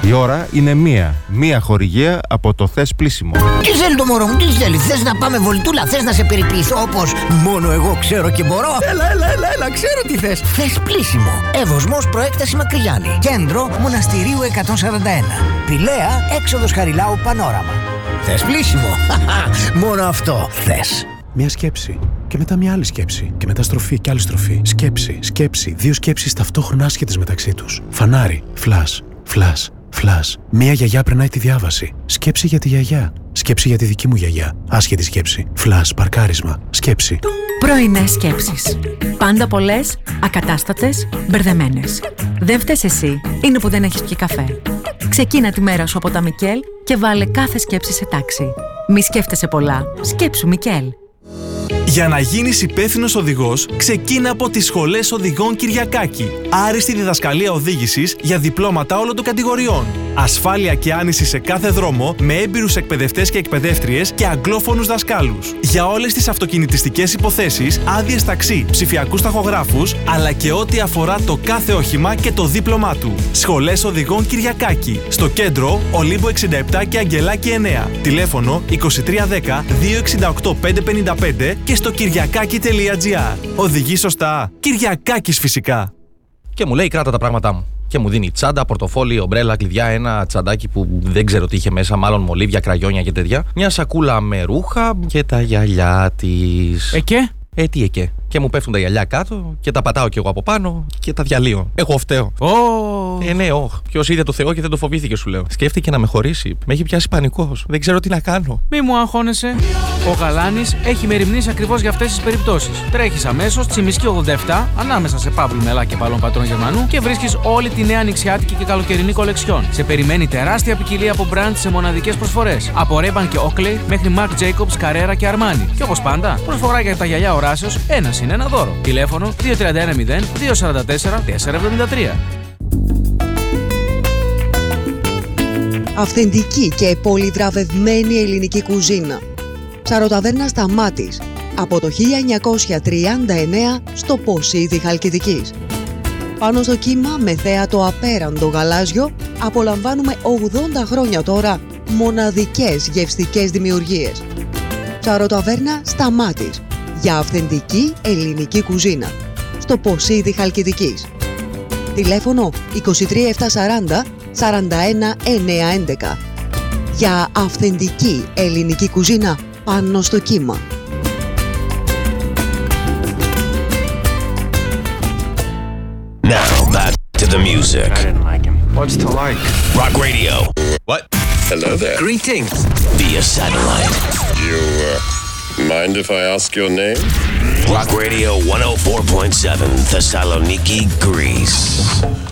Η ώρα είναι μία χορηγία από το Θες Πλήσιμο. Τι θέλει το μωρό μου, τι θέλει? Θες να πάμε βολτούλα, θες να σε περιποιηθώ όπως μόνο εγώ ξέρω και μπορώ? Έλα, ξέρω τι θες. Θες Πλήσιμο. Εύωσμος προέκταση Μακρυγιάννη. Κέντρο Μοναστηρίου 141. Πηλαία, έξοδος Χαριλάου Πανόραμα. Θες Πλήσιμο. Μόνο αυτό θες. Μια σκέψη. Και μετά μια άλλη σκέψη. Και μετά στροφή και άλλη στροφή. Σκέψη. Δύο σκέψεις ταυτόχρονα άσχετες μεταξύ τους. Φανάρι. Φλας. Μία γιαγιά περνάει τη διάβαση. Σκέψη για τη γιαγιά. Σκέψη για τη δική μου γιαγιά. Άσχετη σκέψη. Φλας, παρκάρισμα. Σκέψη. Πρωινές σκέψεις. Πάντα πολλές, ακατάστατες, μπερδεμένες. Δεν φταίς εσύ, είναι που δεν έχεις πιει καφέ. Ξεκίνα τη μέρα σου από τα Μικέλ και βάλε κάθε σκέψη σε τάξη. Μη σκέφτεσαι πολλά. Σκέψου Μικέλ. Για να γίνεις υπεύθυνος οδηγός, ξεκίνα από τις σχολές οδηγών Κυριακάκη. Άριστη διδασκαλία οδήγησης για διπλώματα όλων των κατηγοριών. Ασφάλεια και άνηση σε κάθε δρόμο με έμπειρους εκπαιδευτές και εκπαιδεύτριες και αγγλόφωνους δασκάλους. Για όλες τις αυτοκινητιστικές υποθέσεις, άδειες ταξί, ψηφιακούς ταχογράφους, αλλά και ό,τι αφορά το κάθε όχημα και το δίπλωμά του. Σχολές οδηγών Κυριακάκη. Στο κέντρο, Ολύμπου 67 και Αγγελάκη 9. Τηλέφωνο 2310 268 555 και στο κυριακάκι.gr. Οδηγεί σωστά. Κυριακάκης φυσικά. Και μου λέει κράτα τα πράγματά μου. Και μου δίνει τσάντα, πορτοφόλι, ομπρέλα, κλειδιά, ένα τσαντάκι που δεν ξέρω τι είχε μέσα, μάλλον μολύβια, κραγιόνια και τέτοια. Μια σακούλα με ρούχα και τα γυαλιά της. Τι εκέ. Και μου πέφτουν τα γυαλιά κάτω και τα πατάω κι εγώ από πάνω και τα διαλύω. Εγώ φταίω. Ναι, ποιος είδε το Θεό και δεν το φοβήθηκε, σου λέω. Σκέφτηκε να με χωρίσει. Με έχει πιάσει πανικός. Δεν ξέρω τι να κάνω. Μη μου αγχώνεσαι. Ο Γαλάνης έχει μεριμνήσει ακριβώς για αυτές τις περιπτώσεις. Τρέχεις αμέσως Τσιμισκή 87, ανάμεσα σε Παύλου Μελά και Παλών Πατρών Γερμανού και βρίσκεις όλη τη νέα ανοιξιάτικη και καλοκαιρινή κολεξιόν. Σε περιμένει τεράστια ποικιλία από brand σε μοναδικές προσφορές. Από Ray-Ban και Oakley μέχρι Marc Jacobs, Carrera και Armani. Και όπως πάντα, προσφορά για τα γυαλιά οράσεως, είναι ένα δώρο. Τηλέφωνο 2310 244 473. Αυθεντική και πολυβραβευμένη ελληνική κουζίνα. Ψαροταβέρνα Σταμάτης. Από το 1939 στο Ποσίδι Χαλκιδικής. Πάνω στο κύμα με θέατο απέραντο γαλάζιο απολαμβάνουμε 80 χρόνια τώρα μοναδικές γευστικές δημιουργίες. Ψαροταβέρνα Σταμάτης. Για αυθεντική ελληνική κουζίνα. Στο Ποσίδι Χαλκιδικής. Τηλέφωνο 23740 41 911. Για αυθεντική ελληνική κουζίνα πάνω στο κύμα. Now back to the music. I didn't like him. What's to like? Rock Radio. What? Hello there. Greetings. Via satellite. You mind if I ask your name? Rock Radio 104.7 Thessaloniki, Greece.